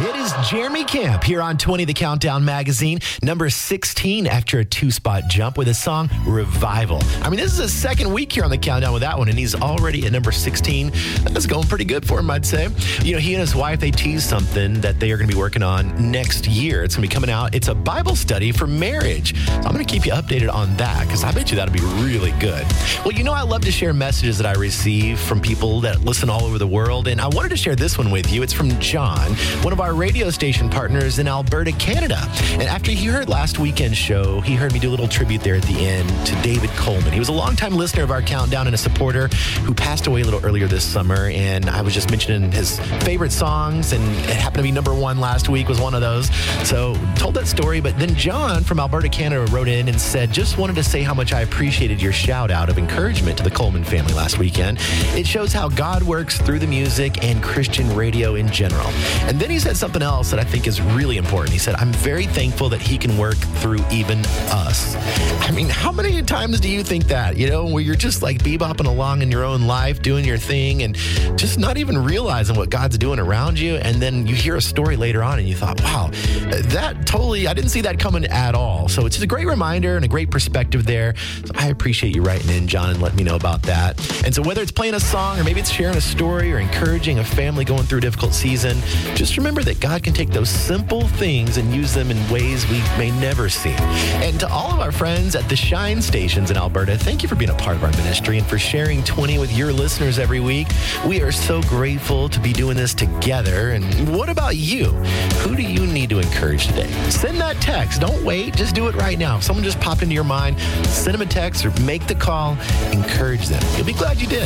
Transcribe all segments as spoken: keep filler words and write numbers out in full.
It is Jeremy Camp here on twenty The Countdown magazine, number sixteen after a two-spot jump with his song Revival. I mean, this is his second week here on the countdown with that one, and he's already at number sixteen. That's going pretty good for him, I'd say. You know, he and his wife, they teased something that they are going to be working on next year. It's going to be coming out. It's a Bible study for marriage. So I'm going to keep you updated on that because I bet you that'll be really good. Well, you know, I love to share messages that I receive from people that listen all over the world, and I wanted to share this one with you. It's from John, one of our radio station partners in Alberta, Canada. And after he heard last weekend's show, he heard me do a little tribute there at the end to David Coleman. He was a longtime listener of our countdown and a supporter who passed away a little earlier this summer. And I was just mentioning his favorite songs, and it happened to be number one last week was one of those. So told that story. But then John from Alberta, Canada wrote in and said, just wanted to say how much I appreciated your shout out of encouragement to the Coleman family last weekend. It shows how God works through the music and Christian radio in general. And then he said something else that I think is really important. He said, I'm very thankful that he can work through even us. I mean, how many times do you think that, you know, where you're just like bebopping along in your own life, doing your thing, and just not even realizing what God's doing around you, and then you hear a story later on and you thought, wow, that totally, I didn't see that coming at all. So it's just a great reminder and a great perspective there. So I appreciate you writing in, John, and letting me know about that. And so whether it's playing a song or maybe it's sharing a story or encouraging a family going through a difficult season, just remember that God can take those simple things and use them in ways we may never see. And to all of our friends at the Shine stations in Alberta, thank you for being a part of our ministry and for sharing twenty with your listeners every week. We are so grateful to be doing this together. And what about you? Who do you need to encourage today? Send that text. Don't wait. Just do it right now. If someone just popped into your mind, send them a text or make the call. Encourage them. You'll be glad you did.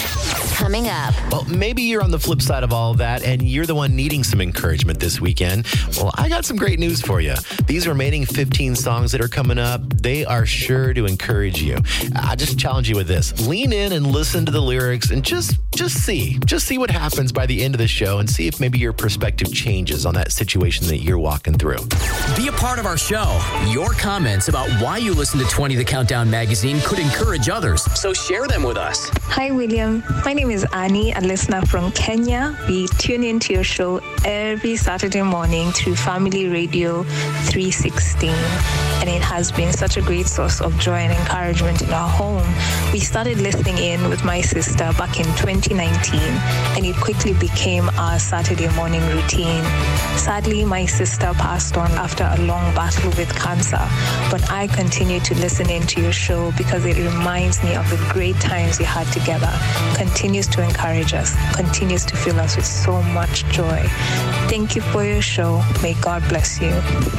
Coming up. Well, maybe you're on the flip side of all of that and you're the one needing some encouragement this weekend. Well, I got some great news for you. These remaining fifteen songs that are coming up, they are sure to encourage you. I just challenge you with this. Lean in and listen to the lyrics and just just see. Just see what happens by the end of the show and see if maybe your perspective changes on that situation that you're walking through. Be a part of our show. Your comments about why you listen to twenty The Countdown magazine could encourage others, so share them with us. Hi, William. My name is Annie, a listener from Kenya. We tune into your show every Saturday morning through Family Radio three sixteen, and it has been such a great source of joy and encouragement in our home. We started listening in with my sister back in twenty nineteen, and it quickly became our Saturday morning routine. Sadly, my sister passed on after a long battle with cancer, but I continue to listen into your show because it reminds me of the great times we had together, continues to encourage us, continues to fill us with so much joy. Thank you for your show. May God bless you.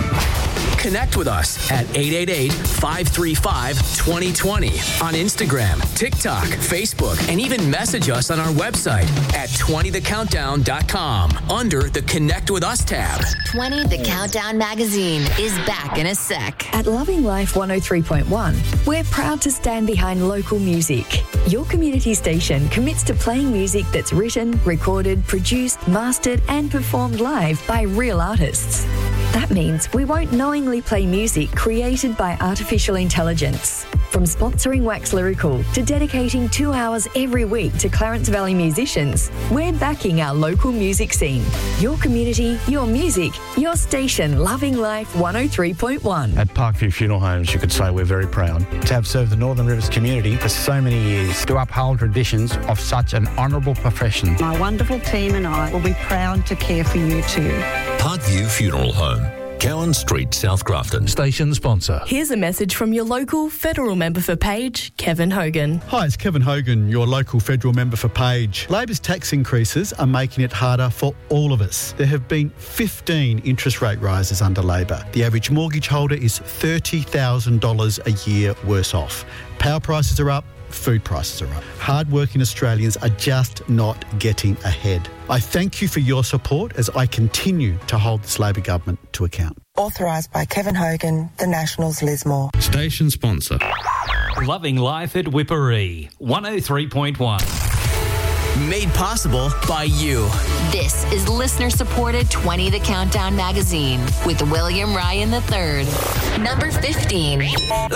Connect with us at eight eight eight, five three five, two zero two zero on Instagram, TikTok, Facebook, and even message us on our website at twenty the countdown dot com under the Connect with Us tab. twenty The Countdown magazine is back in a sec. At Loving Life one oh three point one, we're proud to stand behind local music. Your community station commits to playing music that's written, recorded, produced, mastered, and performed live by real artists. That means we won't knowingly play music created by artificial intelligence. From sponsoring Wax Lyrical to dedicating two hours every week to Clarence Valley musicians, we're backing our local music scene. Your community, your music, your station, Loving Life one oh three point one. At Parkview Funeral Homes, you could say we're very proud to have served the Northern Rivers community for so many years, to uphold traditions of such an honourable profession. My wonderful team and I will be proud to care for you too. Parkview Funeral Home, Cowan Street, South Grafton. Station sponsor. Here's a message from your local federal member for Page, Kevin Hogan. Hi, it's Kevin Hogan, your local federal member for Page. Labor's tax increases are making it harder for all of us. There have been fifteen interest rate rises under Labor. The average mortgage holder is thirty thousand dollars a year worse off. Power prices are up. Food prices are up. Hard-working Australians are just not getting ahead. I thank you for your support as I continue to hold this Labor government to account. Authorised by Kevin Hogan, the Nationals Lismore. Station sponsor. Loving Life at Whipperee, one oh three point one. Made possible by you. This is listener-supported twenty The Countdown magazine with William Ryan the third. Number fifteen.